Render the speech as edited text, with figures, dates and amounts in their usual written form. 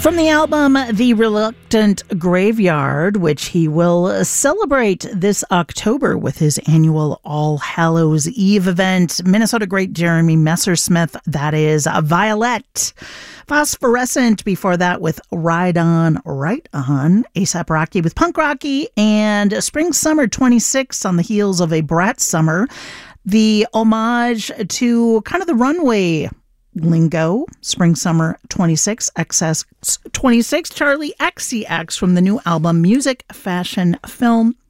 From the album The Reluctant Graveyard, which he will celebrate this October with his annual All Hallows Eve event, Minnesota great Jeremy Messersmith, that is Violet. Phosphorescent before that with Ride On, Right On, A$AP Rocky with Punk Rocky, and Spring Summer 26 on the heels of a Brat Summer. The homage to kind of the runway lingo, Spring Summer 26, XS 26, Charlie XCX from the new album Music, Fashion, Film.